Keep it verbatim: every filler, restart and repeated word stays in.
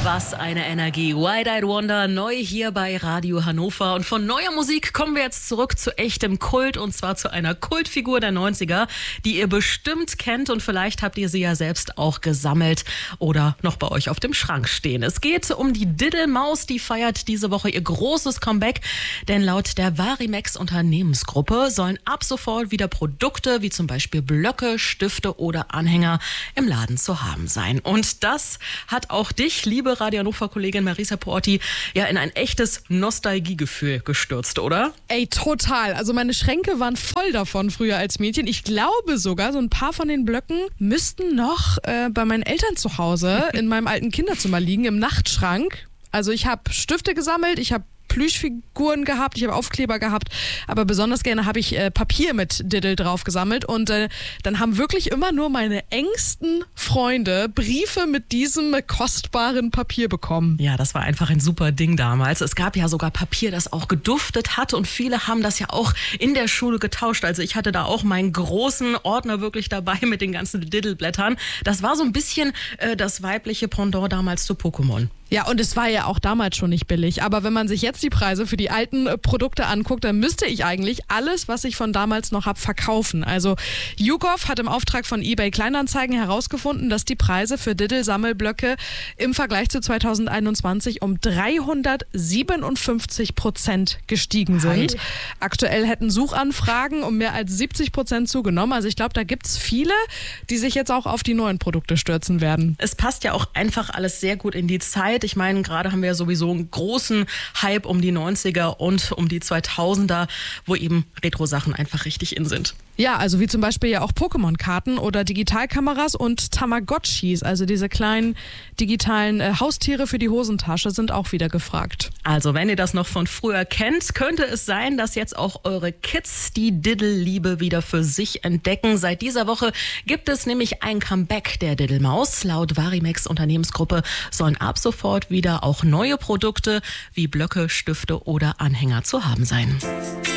Was eine Energie. Wide-Eyed Wonder, neu hier bei Radio Hannover. Und von neuer Musik kommen wir jetzt zurück zu echtem Kult. Und zwar zu einer Kultfigur der neunziger, die ihr bestimmt kennt. Und vielleicht habt ihr sie ja selbst auch gesammelt oder noch bei euch auf dem Schrank stehen. Es geht um die Diddlemaus. Die feiert diese Woche ihr großes Comeback. Denn laut der Varimex Unternehmensgruppe sollen ab sofort wieder Produkte wie zum Beispiel Blöcke, Stifte oder Anhänger im Laden zu haben sein. Und das hat auch dich, liebe Radio Hannover-Kollegin Marisa Porti, ja in ein echtes Nostalgiegefühl gestürzt, oder? Ey, total. Also meine Schränke waren voll davon früher als Mädchen. Ich glaube sogar, so ein paar von den Blöcken müssten noch äh, bei meinen Eltern zu Hause in meinem alten Kinderzimmer liegen, im Nachtschrank. Also ich habe Stifte gesammelt, ich habe Plüschfiguren gehabt, ich habe Aufkleber gehabt, aber besonders gerne habe ich äh, Papier mit Diddle drauf gesammelt und äh, dann haben wirklich immer nur meine engsten Freunde Briefe mit diesem kostbaren Papier bekommen. Ja, das war einfach ein super Ding damals. Es gab ja sogar Papier, das auch geduftet hat und viele haben das ja auch in der Schule getauscht. Also ich hatte da auch meinen großen Ordner wirklich dabei mit den ganzen Diddleblättern. Das war so ein bisschen äh, das weibliche Pendant damals zu Pokémon. Ja, und es war ja auch damals schon nicht billig. Aber wenn man sich jetzt die Preise für die alten äh, Produkte anguckt, dann müsste ich eigentlich alles, was ich von damals noch habe, verkaufen. Also YouGov hat im Auftrag von eBay Kleinanzeigen herausgefunden, dass die Preise für Diddle-Sammelblöcke im Vergleich zu zweitausendeinundzwanzig um dreihundertsiebenundfünfzig Prozent gestiegen sind. Hi. Aktuell hätten Suchanfragen um mehr als siebzig Prozent zugenommen. Also ich glaube, da gibt es viele, die sich jetzt auch auf die neuen Produkte stürzen werden. Es passt ja auch einfach alles sehr gut in die Zeit. Ich meine, gerade haben wir sowieso einen großen Hype um die neunziger und um die zweitausender, wo eben Retro-Sachen einfach richtig in sind. Ja, also wie zum Beispiel ja auch Pokémon-Karten oder Digitalkameras und Tamagotchis, also diese kleinen digitalen äh, Haustiere für die Hosentasche, sind auch wieder gefragt. Also wenn ihr das noch von früher kennt, könnte es sein, dass jetzt auch eure Kids die Diddle-Liebe wieder für sich entdecken. Seit dieser Woche gibt es nämlich ein Comeback der Diddlemaus. Laut Varimex Unternehmensgruppe sollen ab sofort wieder auch neue Produkte wie Blöcke, Stifte oder Anhänger zu haben sein.